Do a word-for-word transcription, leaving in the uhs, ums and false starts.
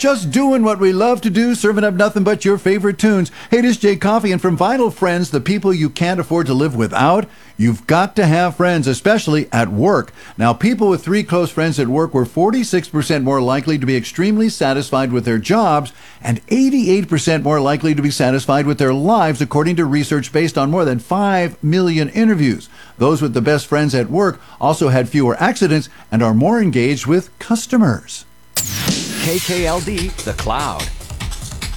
just doing what we love to do, serving up nothing but your favorite tunes. Hey, this is Jay Coffey, and from Vital Friends, the people you can't afford to live without, you've got to have friends, especially at work. Now, people with three close friends at work were forty-six percent more likely to be extremely satisfied with their jobs and eighty-eight percent more likely to be satisfied with their lives, according to research based on more than five million interviews. Those with the best friends at work also had fewer accidents and are more engaged with customers. K K L D, The Cloud.